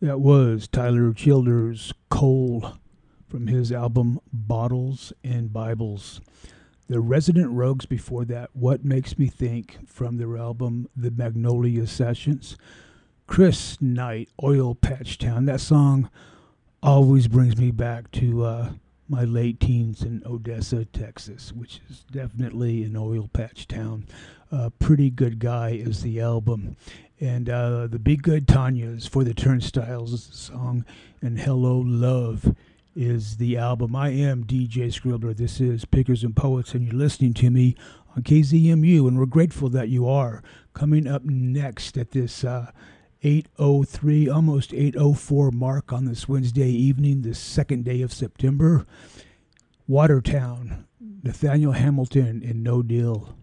That was Tyler Childers' Coal from his album Bottles and Bibles. The Resident Rogues before that, What Makes Me Think from their album The Magnolia Sessions. Chris Knight, Oil Patch Town. That song always brings me back to my late teens in Odessa, Texas, which is definitely an oil patch town. Pretty Good Guy is the album. And the Be Good Tanya's For the Turnstiles is the song. And Hello Love is the album. I am DJ Scribbler. This is Pickers and Poets, and you're listening to me on KZMU, and we're grateful that you are. Coming up next at this 8:03, almost 8:04 mark on this Wednesday evening, the second day of September, Watertown, Nathaniel Hamilton, and No Deal.